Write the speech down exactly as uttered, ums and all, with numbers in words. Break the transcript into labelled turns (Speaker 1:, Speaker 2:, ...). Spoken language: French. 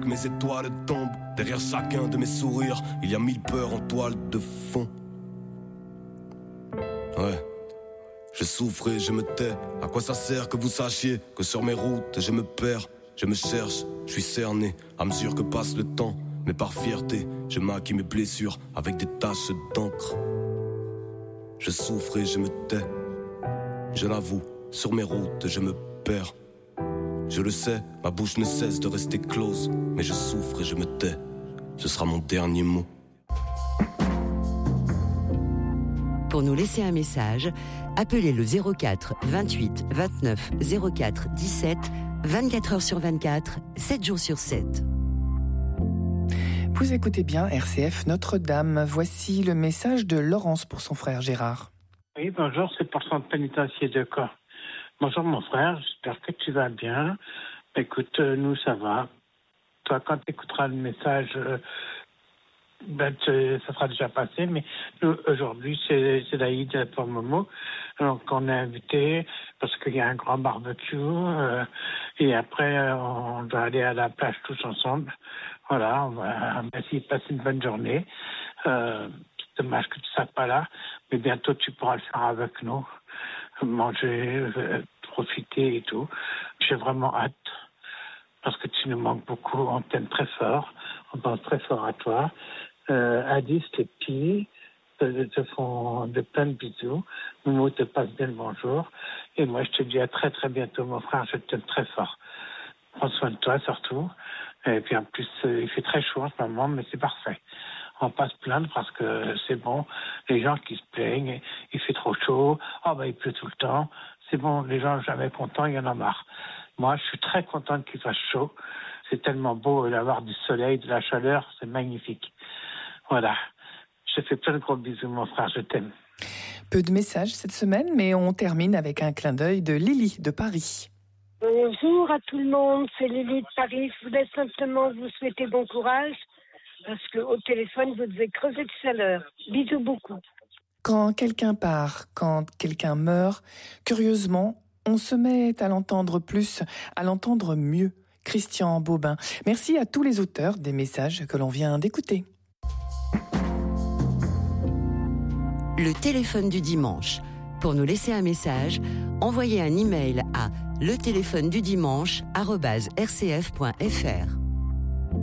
Speaker 1: que mes étoiles tombent. Derrière chacun de mes sourires, il y a mille peurs en toile de fond. Ouais. Je souffre et je me tais. À quoi ça sert que vous sachiez que sur mes routes je me perds, je me cherche, je suis cerné à mesure que passe le temps. Mais par fierté, je maquille mes blessures avec des taches d'encre. Je souffre et je me tais. Je l'avoue, sur mes routes je me perds. Je le sais, ma bouche ne cesse de rester close. Mais je souffre et je me tais. Ce sera mon dernier mot.
Speaker 2: Pour nous laisser un message, appelez le zéro quatre vingt-huit vingt-neuf zéro quatre dix-sept, vingt-quatre heures sur vingt-quatre, sept jours sur sept.
Speaker 3: Vous écoutez bien R C F Notre-Dame. Voici le message de Laurence pour son frère Gérard.
Speaker 4: Oui, bonjour, c'est pour son pénitencier de Caen. Bonjour mon frère, j'espère que tu vas bien. Écoute, euh, nous ça va. Toi, quand tu écouteras le message, euh, ben, ça sera déjà passé, mais nous, aujourd'hui, c'est, c'est l'Aïd pour Momo. Donc, on est invité parce qu'il y a un grand barbecue. Euh, et après, on doit aller à la plage tous ensemble. Voilà, on va, on va essayer de passer une bonne journée. Euh, c'est dommage que tu ne sois pas là, mais bientôt, tu pourras le faire avec nous. Manger, euh, profiter et tout. J'ai vraiment hâte parce que tu nous manques beaucoup. On t'aime très fort. On pense très fort à toi. Euh, Alice, les petits, te, te font de plein de bisous. Momo te passe bien le bonjour. Et moi, je te dis à très très bientôt, mon frère. Je t'aime très fort. Prends soin de toi surtout. Et puis en plus, il fait très chaud en ce moment, mais c'est parfait. On passe plaindre parce que c'est bon. Les gens qui se plaignent, il fait trop chaud. Ah ben il pleut tout le temps. C'est bon, les gens jamais contents, il y en a marre. Moi, je suis très contente qu'il fasse chaud. C'est tellement beau d'avoir du soleil, de la chaleur, c'est magnifique. Voilà. Je te fais plein de gros bisous, mon frère, je t'aime.
Speaker 3: Peu de messages cette semaine, mais on termine avec un clin d'œil de Lily de Paris.
Speaker 5: Bonjour à tout le monde, c'est Lily de Paris. Je voulais simplement vous souhaiter bon courage, parce qu'au téléphone, vous devez crever de chaleur. Bisous beaucoup.
Speaker 3: Quand quelqu'un part, quand quelqu'un meurt, curieusement, on se met à l'entendre plus, à l'entendre mieux. Christian Bobin. Merci à tous les auteurs des messages que l'on vient d'écouter.
Speaker 2: Le téléphone du dimanche. Pour nous laisser un message, envoyez un email à le téléphone du dimanche arobase r c f point f r.